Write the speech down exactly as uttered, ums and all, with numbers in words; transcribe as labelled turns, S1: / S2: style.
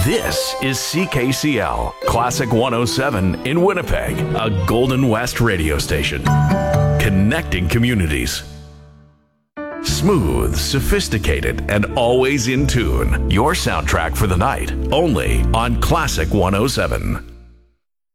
S1: This is C K C L, Classic one oh seven in Winnipeg, a Golden West radio station. Connecting communities. Smooth, sophisticated, and always in tune. Your soundtrack for the night, only on Classic one oh seven.